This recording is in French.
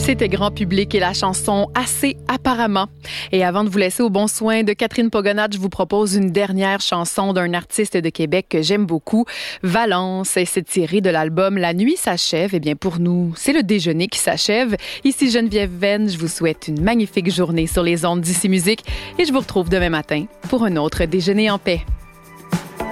C'était grand public et la chanson Assez apparemment. Et avant de vous laisser au bon soin de Catherine Pogonat, je vous propose une dernière chanson d'un artiste de Québec que j'aime beaucoup, Valence. Et c'est tiré de l'album La nuit s'achève. Eh bien, pour nous, c'est le déjeuner qui s'achève. Ici Geneviève Venn, je vous souhaite une magnifique journée sur les ondes d'Ici Musique et je vous retrouve demain matin pour un autre déjeuner en paix.